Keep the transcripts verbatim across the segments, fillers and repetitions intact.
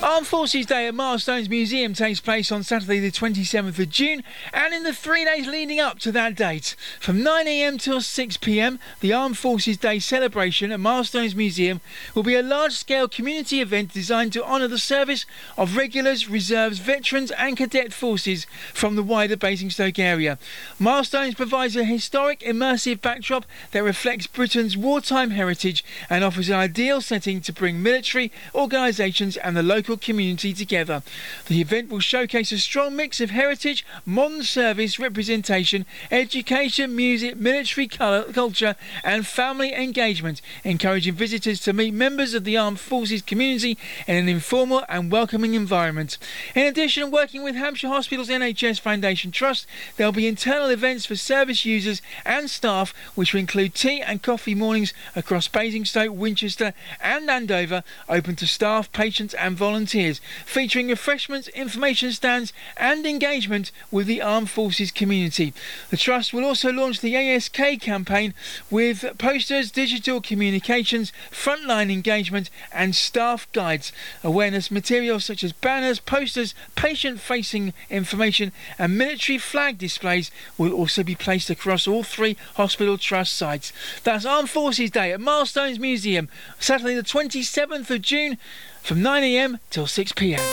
Armed Forces Day at Milestones Museum takes place on Saturday the twenty-seventh of June, and in the three days leading up to that date. From nine a m till six p m, the Armed Forces Day celebration at Milestones Museum will be a large-scale community event designed to honour the service of regulars, reserves, veterans and cadet forces from the wider Basingstoke area. Milestones provides a historic, immersive backdrop that reflects Britain's wartime heritage and offers an ideal setting to bring military, organisations and the local community together. The event will showcase a strong mix of heritage, modern service representation, education, music, military colour, culture and family engagement, encouraging visitors to meet members of the Armed Forces community in an informal and welcoming environment. In addition, working with Hampshire Hospitals N H S Foundation Trust, there will be internal events for service users and staff, which will include tea and coffee mornings across Basingstoke, Winchester and Andover, open to staff, patients and volunteers, featuring refreshments, information stands and engagement with the Armed Forces community. The Trust will also launch the A S K campaign with posters, digital communications, frontline engagement and staff guides. Awareness materials such as banners, posters, patient-facing information and military flag displays will also be placed across all three Hospital Trust sites. That's Armed Forces Day at Milestones Museum, Saturday the twenty-seventh of June from nine a m till six p m.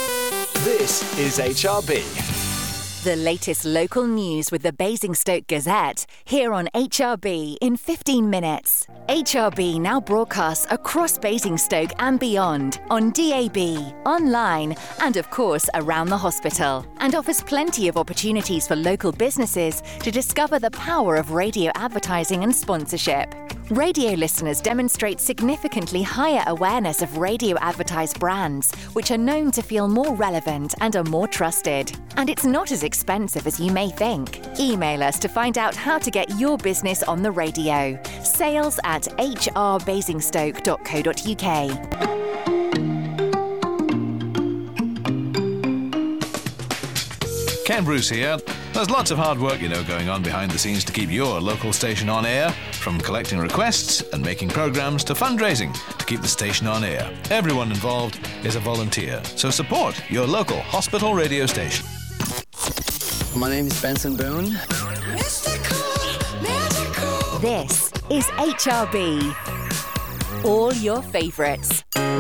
This is H R B. The latest local news with the Basingstoke Gazette, here on H R B in fifteen minutes. H R B now broadcasts across Basingstoke and beyond on D A B, online and of course around the hospital, and offers plenty of opportunities for local businesses to discover the power of radio advertising and sponsorship. Radio listeners demonstrate significantly higher awareness of radio advertised brands, which are known to feel more relevant and are more trusted. And it's not as expensive as you may think. Email us to find out how to get your business on the radio. Sales at h r basingstoke dot co dot u k. Ken Bruce here. There's lots of hard work, you know, going on behind the scenes to keep your local station on air, from collecting requests and making programmes to fundraising to keep the station on air. Everyone involved is a volunteer, so support your local hospital radio station. My name is Benson Boone. Mystical, magical. This is H R B. All your favourites.